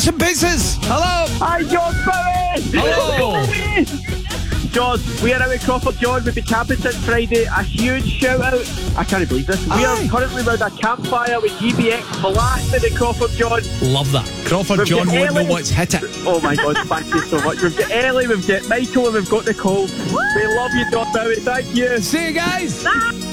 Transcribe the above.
bits and pieces. Hello. Hi, George Bowie. Hello. George, we are out with Crawford John. We've been camping since Friday. A huge shout out. I can't believe this. We are currently around a campfire with GBX blasting at Crawford John. Love that. Crawford We've John got won't know Ellie. what's hit it. Oh my God, thank you so much. We've got Ellie, we've got Michael, and we've got Nicole. We love you, John Bowie. Thank you. See you guys. Bye.